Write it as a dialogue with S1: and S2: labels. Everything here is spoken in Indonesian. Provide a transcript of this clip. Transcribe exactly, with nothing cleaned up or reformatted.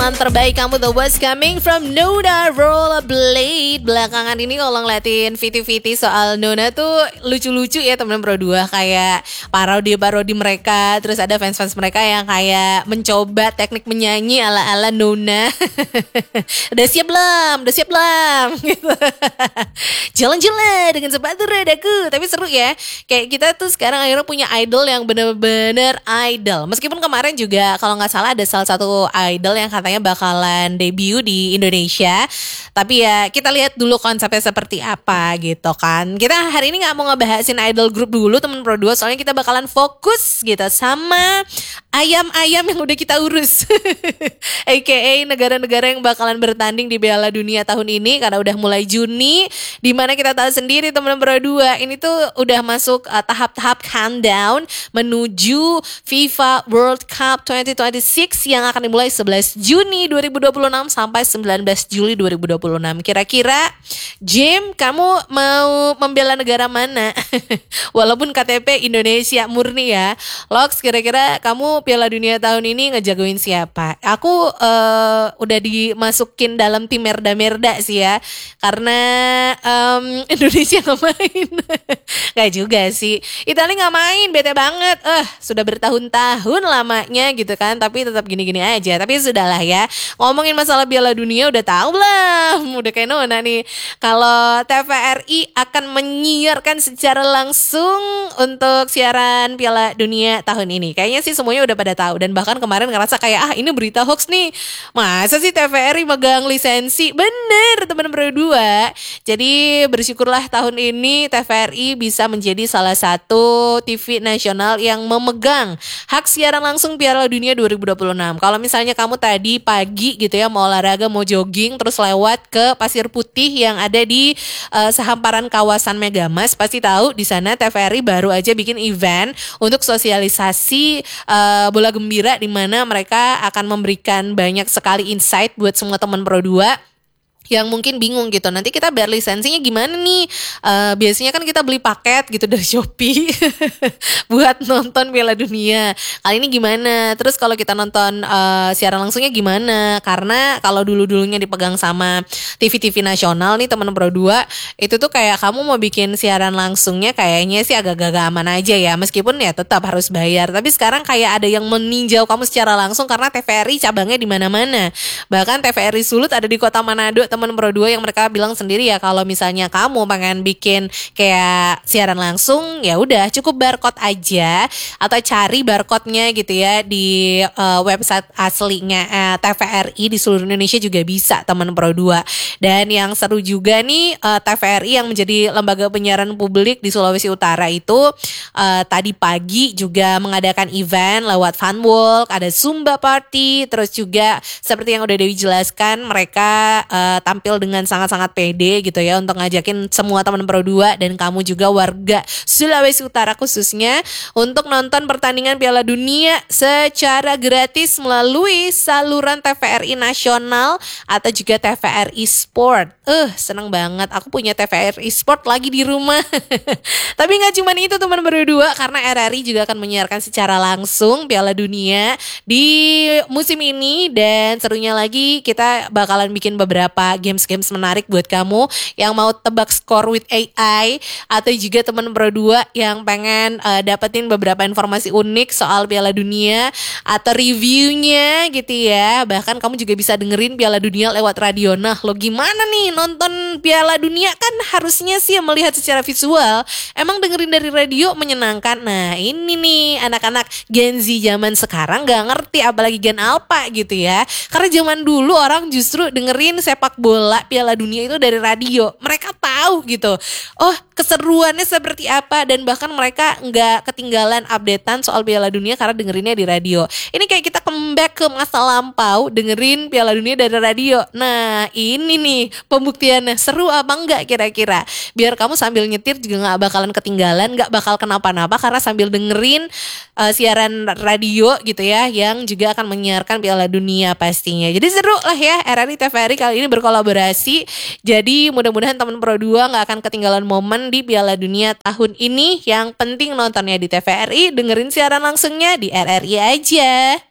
S1: teman terbaik kamu, the what's coming from Nona Rollerblade. Belakangan ini kalau ngeliatin viti-viti soal Nona tuh lucu-lucu ya teman Pro dua. Kayak parodi-parodi mereka. Terus ada fans-fans mereka yang kayak mencoba teknik menyanyi ala-ala Nona. Udah siap belum? Udah siap belum? Gitu. Jalan-jalan dengan sepatu rodaku. Tapi seru ya. Kayak kita tuh sekarang akhirnya punya idol yang bener-bener idol. Meskipun kemarin juga kalau nggak salah ada salah satu idol yang katanya bakalan debut di Indonesia. Tapi ya kita lihat dulu konsepnya seperti apa gitu kan. Kita hari ini nggak mau ngebahasin idol group dulu temen Pro dua. Soalnya kita bakalan fokus gitu sama ayam-ayam yang udah kita urus. A K A negara-negara yang bakalan bertanding di Piala Dunia tahun ini. Karena udah mulai Juni. Dimana kita tahu sendiri temen Pro dua. Ini tuh udah masuk uh, tahap-tahap countdown menuju FIFA World Cup dua ribu dua puluh enam yang akan dimulai sebelas Juni dua ribu dua puluh enam sampai sembilan belas Juli dua ribu dua puluh enam. Kira-kira Jim, kamu mau membela negara mana? Walaupun K T P Indonesia murni ya. Lox, kira-kira kamu Piala Dunia tahun ini ngejagoin siapa? Aku uh, udah dimasukin dalam tim merda-merda sih ya. Karena um, Indonesia gak main. Gak juga sih. Italia gak main, bete banget. Eh, uh, sudah bertahun-tahun lamanya gitu kan. Tapi tetap gini-gini aja. Tapi sudahlah ya. Ngomongin masalah Piala Dunia udah tahu belum? Udah kayak Nona nih. Kalau T V R I akan menyiarkan secara langsung untuk siaran Piala Dunia tahun ini. Kayaknya sih semuanya udah pada tahu. Dan bahkan kemarin ngerasa kayak ah ini berita hoax nih. Masa sih T V R I megang lisensi? Bener teman Pro dua. Jadi bersyukurlah tahun ini T V R I bisa menjadi salah satu T V nasional yang memegang hak siaran langsung Piala Dunia dua ribu dua puluh enam. Kalau misalnya kamu tadi pagi gitu ya mau olahraga, mau jogging terus lewat ke Pasir Putih yang ada di uh, sehamparan kawasan Megamas, pasti tahu di sana T V R I baru aja bikin event untuk sosialisasi uh, bola gembira di mana mereka akan memberikan banyak sekali insight buat semua teman Pro dua yang mungkin bingung gitu. Nanti kita bayar lisensinya gimana nih? Uh, biasanya kan kita beli paket gitu dari Shopee buat nonton Piala Dunia. Kali ini gimana? Terus kalau kita nonton uh, siaran langsungnya gimana? Karena kalau dulu-dulunya dipegang sama T V-T V nasional nih teman Pro dua, itu tuh kayak kamu mau bikin siaran langsungnya kayaknya sih agak-agak aman aja ya. Meskipun ya tetap harus bayar. Tapi sekarang kayak ada yang meninjau kamu secara langsung karena T V R I cabangnya di mana-mana. Bahkan T V R I Sulut ada di Kota Manado teman Pro dua yang mereka bilang sendiri ya kalau misalnya kamu pengen bikin kayak siaran langsung ya udah cukup barcode aja atau cari barcode-nya gitu ya di uh, website aslinya uh, T V R I di seluruh Indonesia juga bisa teman Pro dua. Dan yang seru juga nih uh, T V R I yang menjadi lembaga penyiaran publik di Sulawesi Utara itu uh, tadi pagi juga mengadakan event lewat fun walk, ada Zumba party, terus juga seperti yang udah Dewi jelaskan mereka uh, tampil dengan sangat-sangat pede gitu ya untuk ngajakin semua teman Pro dua dan kamu juga warga Sulawesi Utara khususnya untuk nonton pertandingan Piala Dunia secara gratis melalui saluran T V R I nasional atau juga T V R I Sport. Eh, uh, seneng banget aku punya T V R I Sport lagi di rumah. Tapi nggak cuma itu teman Pro dua karena R R I juga akan menyiarkan secara langsung Piala Dunia di musim ini dan serunya lagi kita bakalan bikin beberapa games-games menarik buat kamu yang mau tebak skor with A I atau juga teman Pro dua yang pengen uh, dapetin beberapa informasi unik soal Piala Dunia atau reviewnya gitu ya. Bahkan kamu juga bisa dengerin Piala Dunia lewat radio. Nah, lo gimana nih nonton Piala Dunia kan harusnya sih melihat secara visual. Emang dengerin dari radio menyenangkan. Nah, ini nih anak-anak Gen Z zaman sekarang gak ngerti apalagi Gen Alpha gitu ya. Karena zaman dulu orang justru dengerin sepak bola Piala Dunia itu dari radio. Mereka tahu gitu. Oh, keseruannya seperti apa dan bahkan mereka nggak ketinggalan updatean soal Piala Dunia karena dengerinnya di radio. Ini kayak kita comeback ke masa lampau dengerin Piala Dunia dari radio. Nah, ini nih pembuktiannya seru apa enggak kira-kira. Biar kamu sambil nyetir juga nggak bakalan ketinggalan, nggak bakal kenapa-napa karena sambil dengerin uh, siaran radio gitu ya yang juga akan menyiarkan Piala Dunia pastinya. Jadi seru lah ya R R I T V R I kali ini berkolaborasi. Jadi mudah-mudahan teman Pro dua gak akan ketinggalan momen di Piala Dunia tahun ini. Yang penting nontonnya di T V R I, dengerin siaran langsungnya di R R I aja.